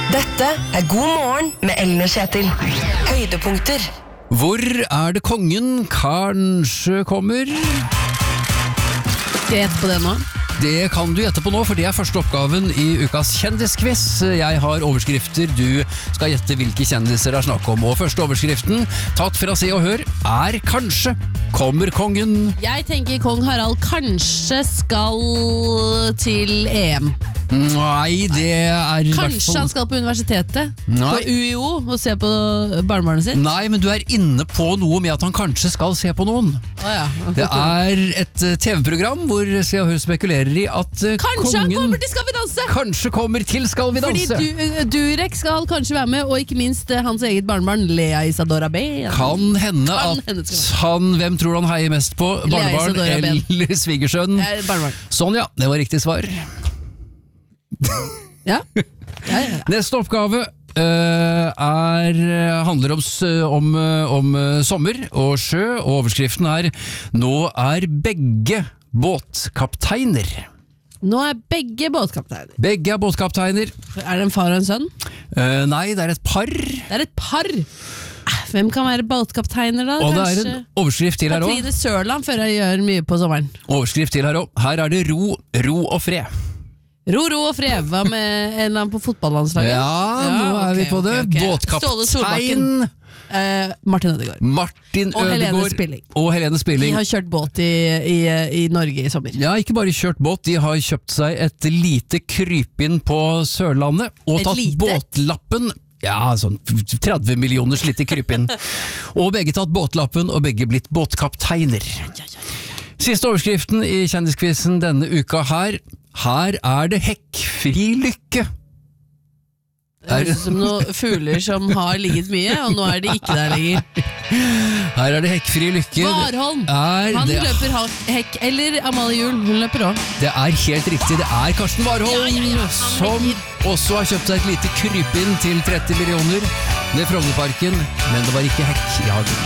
Dette God morgen med Ellen og Kjetil. Høydepunkter. Hvor det kongen kanskje kommer? Skal jeg gjette på det nå? Det kan du gjette på nå, for det første oppgaven i ukas kjendisquiz. Jeg har overskrifter, du skal gjette hvilke kjendiser det snakk om. Og første overskriften, tatt fra Se og Hør, kanskje kommer kongen. Jeg tenker kong Harald kanskje skal til EM. Nei, det i hvert Kanskje fall... han skal på universitetet. Nei. På UiO og se på barnebarnet sitt. Nei, men du inne på noe med at han kanskje skal se på noen. Ja. Det et TV-program hvor Se og Hør spekulerer i at Kanskje kongen han kommer til Skal vi danse! kanskje kommer til Skal vi danse. Fordi Durek skal kanskje være med, og ikke minst hans eget barnebarn Lea Isadora B. Kan hende Kan at hende han, hvem tror han heier mest på? Barnebarn Isadora Ben. eller svigersønn? Barnebarn. Sånn ja, det var riktig svar. Ja. Neste oppgave handler om sommer og sjø, og overskriften nå begge båtkapteiner. Nå begge båtkapteiner. Begge båtkapteiner. Det en far og en sønn? Nei, det et par. Det et par. Hvem kan være båtkapteiner da? Og Kanskje det en overskrift til her også. Katrine Sørland før jeg gjør mye på sommeren. Overskrift til her også. Her det ro og fred. Ro og fred. Hva med en eller annen på fotballandslaget? Ja, nå vi på det. Båtkaptein Martin Ødegaard. Martin Og Helene Ødegaard Spilling. og Helene Spilling. De har kjørt båt i Norge i sommer. Ja, ikke bare kjørt båt, de har kjøpt seg et lite krypinn på Sørlandet og tatt båtlappen. Ja, sånn 30 millioner lite krypinn. Og begge tatt båtlappen, og begge blitt båtkapteiner. Siste overskriften i kjendiskvissen denne uka her det hekkfri lykke. Det høres ut som noen fugler som har ligget mye, og nå de ikke der lenger. Her det hekkfri lykke. Warholm, han løper hekk, eller Amalie Juhl, hun løper også. Det helt riktig, det Karsten Warholm, som også har kjøpt seg et lite krypinn til 30 millioner ved Frognerparken, men det var ikke hekkjaging.